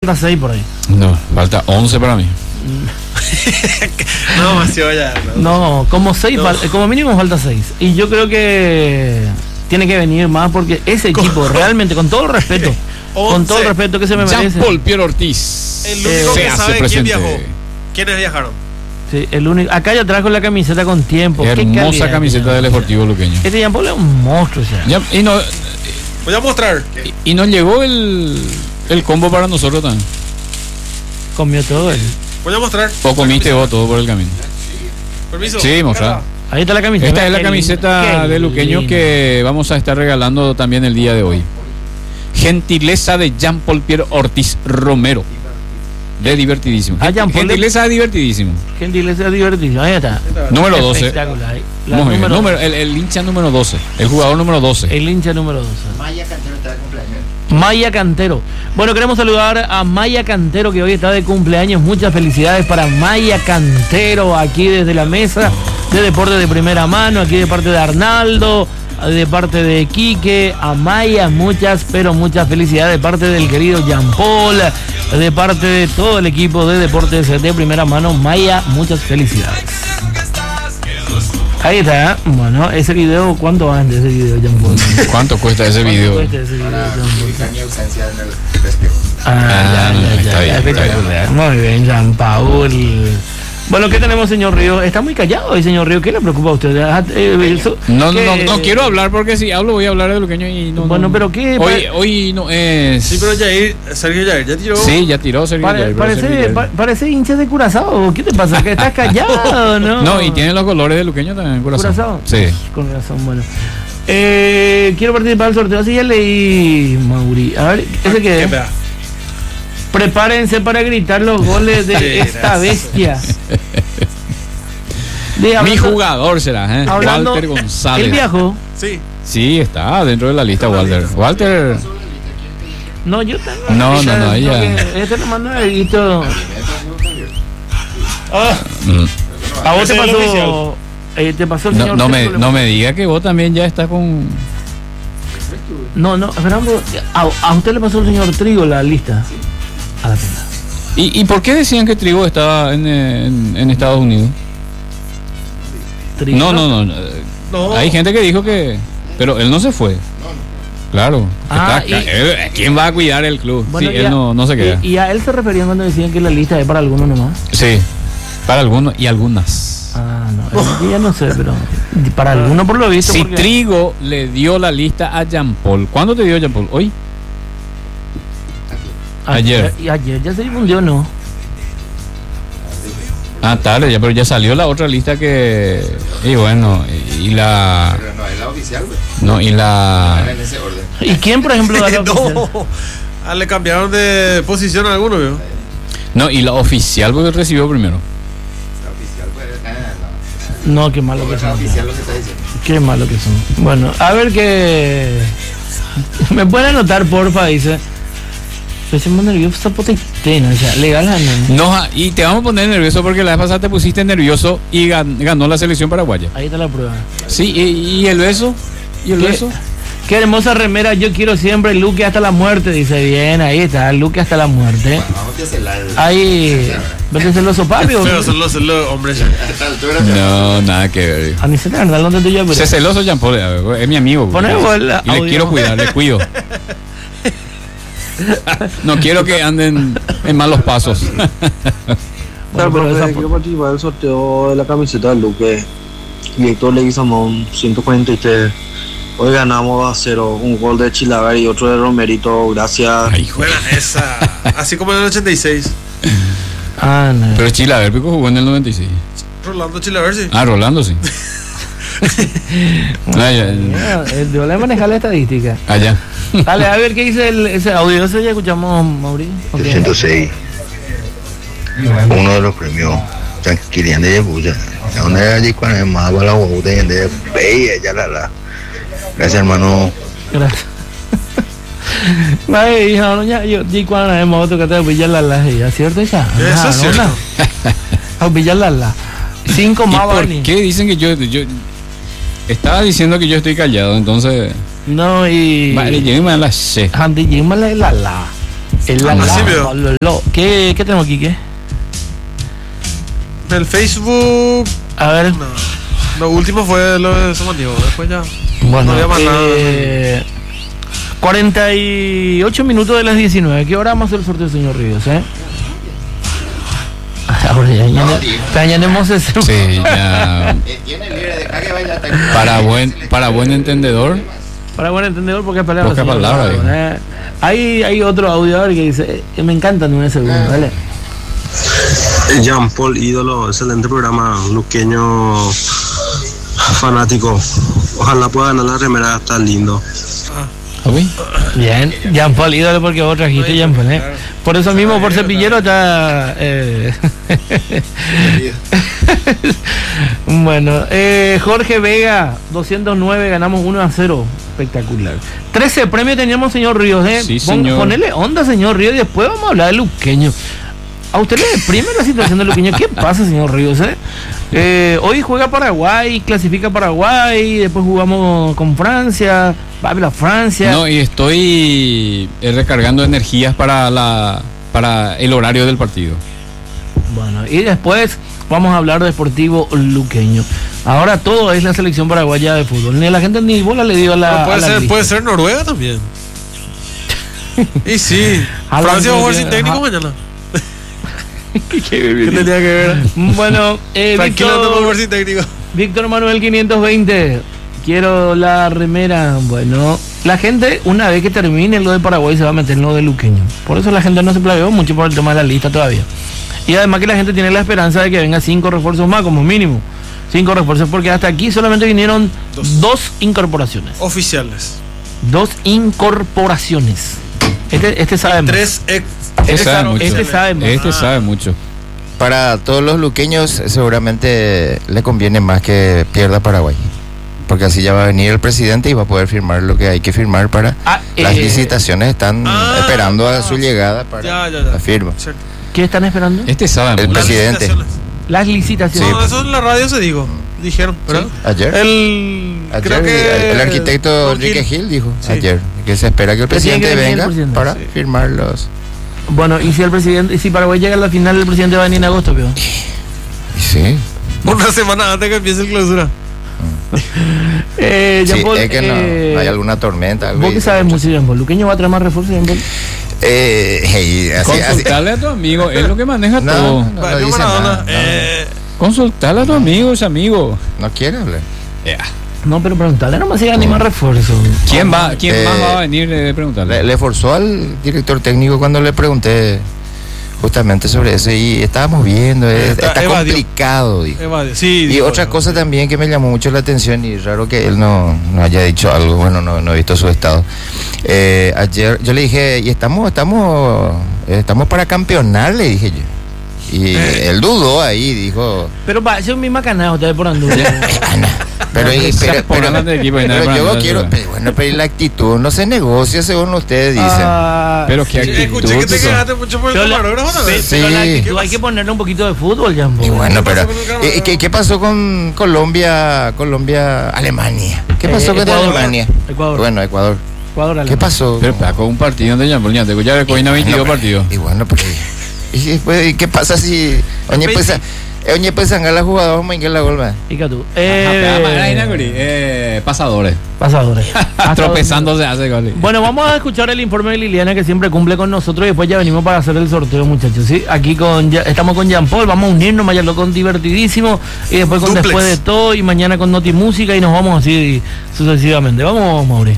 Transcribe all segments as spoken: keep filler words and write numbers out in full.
otras seis por ahí. No, falta once para mí. No, demasiado ya. No, como seis, No. fal- como mínimo falta seis. Y yo creo que tiene que venir más porque ese equipo realmente, con todo el respeto, con todo el once. respeto que se me merece. Jean-Paul Pierre Ortiz. El único Eh, se que hace sabe quién presente. viajó. ¿Quiénes viajaron? Sí, el único. Acá ya trajo la camiseta con tiempo. Qué Hermosa calidad camiseta tiene. del Deportivo Luqueño. Este Jean-Paul es un monstruo ya. Ya, y, no, Voy a mostrar. y nos llegó el, el combo para nosotros también. Comió todo él. Voy a mostrar. O comiste vos todo por el camino. Permiso. Sí, mostrar. Ahí está la camiseta. Esta es la Qué camiseta lindo, qué de Luqueño lindo. que vamos a estar regalando también el día de hoy. Gentileza de Jean-Paul Pierre Ortiz Romero. De divertidísimo. Ah, Jean-Paul de- Gentileza de divertidísimo. Gentileza divertido. Ahí está. Número doce. Espectacular. Ahí. La Muy bien. número- Número- el, el hincha número doce. El jugador número doce. El hincha número doce. Maya Cantero está de cumpleaños. Maya Cantero. Bueno, queremos saludar a Maya Cantero, que hoy está de cumpleaños. Muchas felicidades para Maya Cantero, aquí desde la mesa de Deportes de Primera Mano, aquí de parte de Arnaldo, de parte de Quique. A Maya, muchas, pero muchas felicidades de parte del querido Jean-Paul, de parte de todo el equipo de Deportes de Primera Mano. Maya, muchas felicidades. Ahí está. Bueno, ese video, ¿cuánto va de ese video, Jean-Paul? ¿Cuánto cuesta ese ¿Cuánto video? cuesta ese video, Para Jean-Paul? ubicar mi ausencia en el festejo. Ah, Ah, ya, ya, está ya, bien, está espectacular. Muy bien, Jean Paul. Bueno, ¿qué tenemos, señor Río? Está muy callado hoy, señor Río. ¿Qué le preocupa a usted? Ah, eh, eso- No, no, ¿qué? no, no quiero hablar porque si hablo voy a hablar de Luqueño y no. Bueno, no. pero ¿qué? Hoy, hoy no es. Sí, pero Jair, Sergio Jair, ya tiró. Sí, ya tiró Sergio Pare- Jair, pero Sergio parece, Jair- pa- parece hincha de Curazao. ¿Qué te pasa? ¿Que estás callado, no? No, y tiene los colores de Luqueño también, Curazao. ¿Curazao? Sí. Con razón, bueno. Eh, quiero participar del sorteo. Así ya leí, Mauri. A ver, ¿ese qué ¿Qué es? peda? Prepárense para gritar los goles de Sí, esta gracias. bestia. De, Mi hablando- jugador será, ¿eh? hablando- Walter González. ¿Él viajó? Sí. Sí, está dentro de la lista, Walter. Walter. No, yo tengo. No, ahorita, no, no, ella- porque Este le mandó el grito. Mm. A vos Ese te es el pasó. oficial. eh, te pasó el No, señor. no, me, Sergio, no le- me diga que vos también ya estás con. No, no, Fernando, a, a usted le pasó el señor Trigo la lista. A la pena. ¿Y, y por qué decían que Trigo estaba en, en, en Estados Unidos? Trigo. No, no, no. no. No. Hay gente que dijo que. Pero él no se fue. Claro. Ah, está- y- él- ¿Quién va a cuidar el club? Bueno, sí, y él a- no, no se queda. Y, y a él se referían cuando decían que la lista es para algunos nomás. Sí. Para algunos y algunas. Ah, no. Yo ya no sé, pero. Para algunos por lo visto. Si porque- Trigo le dio la lista a Jean-Paul, ¿cuándo te dio Jean-Paul? ¿Hoy? ayer. Y ayer ya se difundió, ¿no? Ah, tarde, ya, pero ya salió la otra lista que. Y bueno, y, y la. Pero no es la oficial, güey. No, y la. En ese orden. ¿Y quién, por ejemplo, da la oficial? No. Ah, le cambiaron de posición a alguno, ¿vio? No, y la oficial porque recibió primero. La oficial, pues. Ah, no. No, qué malo que La son. oficial lo que está diciendo. Qué malo que son. Bueno, a ver qué. ¿Me pueden anotar, porfa? Dice. Estoy muy nervioso, potestena, o sea, legal, ¿no? No, ja, y te vamos a poner nervioso porque la vez pasada te pusiste nervioso y gan- ganó la selección paraguaya. Ahí está la prueba. Sí, y, y el beso. ¿Y el ¿Qué? beso? Qué hermosa remera, yo quiero siempre Luque hasta la muerte, dice bien, ahí está, Luque hasta la muerte. Bueno, vamos a hacer la. Ahí, vete celoso, papi. o- Pero son los, son los hombres ya. A esta altura ya. No, nada que ver. A mí se te anda, ¿dónde tú ya? Se celoso Jean-Paul, eh, es mi amigo. Poné güey. el Y le audio. quiero cuidar, le cuido. No quiero que anden en malos pasos. Bueno, Claro, pero profe, esa- quiero participar del sorteo de la camiseta del Luque. Director Leguizamón, ciento cuarenta y tres. Hoy ganamos a cero. Un gol de Chilaver y otro de Romerito. Gracias. Ay, hijo. Buena esa. Así como en el ochenta y seis. Ah, no. Pero Chilaver Pico jugó en el noventa y seis. Rolando Chilaver, sí. Ah, Rolando sí. Ah, ya, Ah, el de manejar la estadística. allá. Dale, a ver qué dice el, ese audio. Ese ya escuchamos, Mauricio. Ok. trescientos seis, uno de los premios Tranquilidad de Yebuya. ¿Dónde era allí cuando es más para la guaguta y de bella ya la la? Gracias, hermano. Gracias. Ay, hija, no, ya, yo, di cuando es moto que te pillar la la, ya, ¿cierto? Ya. Eso Ah, es no, cierto. no. A pillar la la. Cinco ¿Y más, por Barney. qué dicen que yo, yo estaba diciendo que yo estoy callado? Entonces, No, y. vale, yo me la sé. Andy, llémale la la. El la, Así la- veo. lo- lo- ¿Qué, ¿Qué tenemos aquí? ¿Qué? El Facebook. A ver. No. Lo último fue lo de Somativo. Después ya. Bueno, no había más eh, cuarenta y ocho minutos de las diecinueve. ¿Qué hora vamos a hacer el sorteo, señor Ríos? ¿Eh? Ahora ya, ya, ya, ya tenemos ese. Sí, ya. Tiene libre, deja que vaya hasta Para buen, para buen entendedor. Para buen entendedor, pocas palabras. Pocas señor. palabras, digo. Eh, hay, hay otro audio que dice: eh, me encantan en un segundo, ¿vale? Jean Paul, ídolo, excelente programa, luqueño fanático. Ojalá pueda ganar la remera, está lindo. Ah, oui. Bien, Jean Paul, ídolo porque vos trajiste Jean Paul, ¿eh? Por eso mismo, por cepillero está. Eh... bueno, eh, Jorge Vega, doscientos nueve, ganamos uno a cero. Espectacular. trece premios teníamos, señor Ríos, ¿eh? Sí, Pon- señor. Ponele onda, señor Ríos, y después vamos a hablar de Luqueño. ¿A usted le deprime la situación de Luqueño? ¿Qué pasa, señor Ríos? Eh? Eh, hoy juega Paraguay, clasifica Paraguay, después jugamos con Francia, va a ver a Francia. No, y estoy eh, recargando energías para la para el horario del partido. Bueno, y después vamos a hablar de Sportivo Luqueño. Ahora todo es la selección paraguaya de fútbol. Ni la gente ni bola le dio a la. Pero puede, a la ser, lista. puede ser Noruega también. Y sí. A la Francia va a jugar sin Noruega, técnico ajá. mañana. ¿Qué tenía que ver? Bueno, eh, Tranquilo, no puedo Víctor, jugar sin técnico. Víctor Manuel quinientos veinte. Quiero la remera. Bueno, la gente, una vez que termine lo de Paraguay, se va a meter en lo de Luqueño. Por eso la gente no se planeó mucho por el tema de la lista todavía. Y además que la gente tiene la esperanza de que venga cinco refuerzos más, como mínimo. Cinco refuerzos, porque hasta aquí solamente vinieron Dos. dos incorporaciones. Oficiales. Dos incorporaciones. Este, este sabe más. Tres ex. Este Este sabe sabe- mucho. este sabe más. Este Ah. sabe mucho. Para todos los luqueños seguramente le conviene más que pierda Paraguay. Porque así ya va a venir el presidente y va a poder firmar lo que hay que firmar para... Ah, Las eh, licitaciones están Ah, esperando a su ah, llegada para Ya, ya, ya. la firma. Cierto. ¿Qué están esperando? Este sabe El mucho. Las presidente. licitaciones. Las licitaciones. No, eso en la radio se dijo. Dijeron, ¿verdad? Ayer. El. Ayer creo que. el arquitecto no, Enrique Gil dijo Sí. ayer que se espera que el Que tiene que presidente venir el venga presidente. para Sí. firmar los... Bueno, y si el presidente, y si Paraguay llega a la final, el presidente va a venir en agosto, ¿vio? Sí, Una semana antes que empiece el clausura. Eh, sí, Jean-Paul, es que no, eh, no hay alguna tormenta. algo ¿Vos y- qué sabes mucho, Jean-Paul? ¿Luqueño va a traer más refuerzos, Jean-Paul? Eh, hey, así, así. Consultarle a tu amigo, es lo que maneja No, todo. no, no Vale, dice Maradona, nada, no. eh, Consultarle a tu amigo, ese amigo. No quiere hablar. No, pero preguntarle nomás si hay ni más refuerzos. ¿Quién va, quién Eh, más va a venir de preguntarle? Le, le forzó al director técnico cuando le pregunté justamente sobre eso y estábamos viendo, es- Está- está, evadió. complicado, dijo. evade. Sí, Y dijo, otra no. cosa también que me llamó mucho la atención y raro que él no, no haya dicho algo, bueno, no, no he visto su estado. Eh, ayer yo le dije, y estamos, estamos, eh, estamos para campeonar, le dije yo. Y Eh. él dudó ahí, dijo, Pero para eso es mi macanado, ustedes por andar. pero, y- Se pero, ponen pero- de equipo y pero nadie para yo nada, quiero, ¿verdad? pero bueno, pero y la actitud no se negocia según ustedes dicen. Ah, Pero qué Sí, actitud. escuché que te eso. quedaste mucho por el Pero la- camarógrafo también. Pero Sí. la actitud, ¿Qué hay que pasa? ponerle un poquito de fútbol, Jean-Paul. Y bueno, pero pasó con el ¿y qué, qué pasó con Colombia, Colombia, Alemania? ¿Qué Eh, pasó con Ecuador. Alemania? Ecuador. Bueno, Ecuador. Ecuador, ¿Qué Alemania. pasó? Pero Paco, un partido de Jean-Paul, ya te ya de coina veintidós Bueno, partidos. Y bueno, pues y después, ¿y qué pasa si oye pues oye pues sanga la jugadora vamos a la golba? Y que tú. Eh, Eh, eh, pasadores. pasadores. Hasta Tropezándose hace goles. Bueno, vamos a escuchar el informe de Liliana que siempre cumple con nosotros y después ya venimos para hacer el sorteo, muchachos. ¿Sí? Aquí con ya- estamos con Jean Paul, vamos a unirnos, mañana con divertidísimo y después con Duplex. Después de Todo y mañana con Noti Música y nos vamos así sucesivamente. Vamos, Mauri.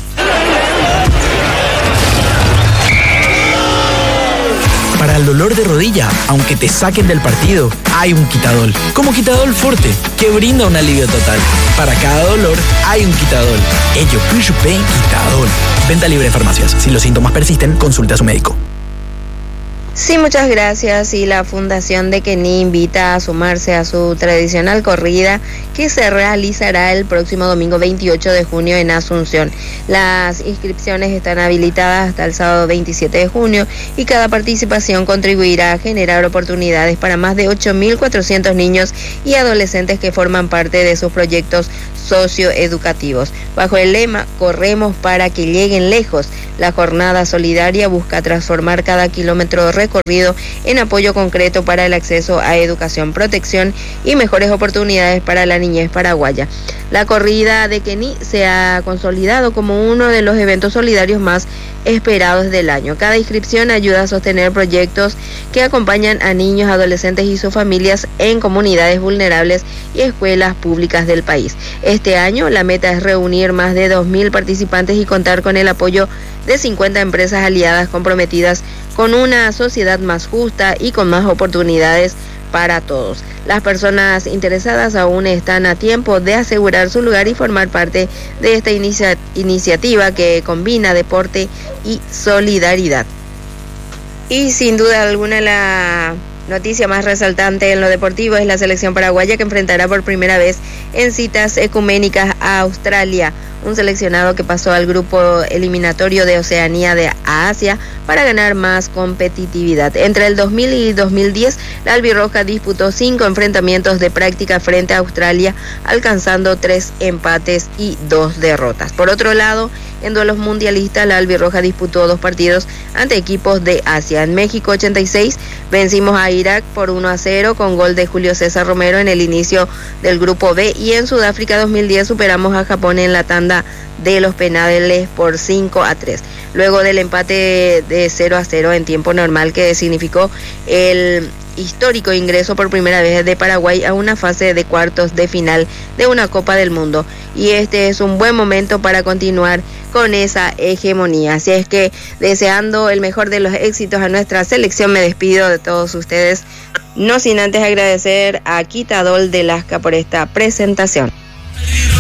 Para el dolor de rodilla, aunque te saquen del partido, hay un Quitadol. Como Quitadol Forte, que brinda un alivio total. Para cada dolor, hay un Quitadol. Ello Push Pain Quitadol. Venta libre en farmacias. Si los síntomas persisten, consulte a su médico. Sí, muchas gracias. Y la Fundación de Kení invita a sumarse a su tradicional corrida que se realizará el próximo domingo veintiocho de junio en Asunción. Las inscripciones están habilitadas hasta el sábado veintisiete de junio y cada participación contribuirá a generar oportunidades para más de ocho mil cuatrocientos niños y adolescentes que forman parte de sus proyectos socioeducativos. Bajo el lema "Corremos para que lleguen lejos", la jornada solidaria busca transformar cada kilómetro recorrido en apoyo concreto para el acceso a educación, protección y mejores oportunidades para la niñez paraguaya. La corrida de Kení se ha consolidado como uno de los eventos solidarios más esperados del año. Cada inscripción ayuda a sostener proyectos que acompañan a niños, adolescentes y sus familias en comunidades vulnerables y escuelas públicas del país. Este año la meta es reunir más de dos mil participantes y contar con el apoyo de cincuenta empresas aliadas comprometidas con una sociedad más justa y con más oportunidades para todos. Las personas interesadas aún están a tiempo de asegurar su lugar y formar parte de esta inicia- iniciativa que combina deporte y solidaridad. Y sin duda alguna la noticia más resaltante en lo deportivo es la selección paraguaya, que enfrentará por primera vez en citas ecuménicas a Australia, un seleccionado que pasó al grupo eliminatorio de Oceanía de Asia para ganar más competitividad. Entre el dos mil y dos mil diez, la albirroja disputó cinco enfrentamientos de práctica frente a Australia, alcanzando tres empates y dos derrotas. Por otro lado, en duelos mundialistas, la albirroja disputó dos partidos ante equipos de Asia. En México ochenta y seis vencimos a Irak por uno a cero con gol de Julio César Romero en el inicio del grupo B, y en Sudáfrica dos mil diez superamos a Japón en la tanda de los penales por cinco a tres. Luego del empate de cero a cero en tiempo normal, que significó el histórico ingreso por primera vez de Paraguay a una fase de cuartos de final de una Copa del Mundo, y este es un buen momento para continuar con esa hegemonía. Así es que, deseando el mejor de los éxitos a nuestra selección, me despido de todos ustedes, no sin antes agradecer a Quitadol de Lasca por esta presentación.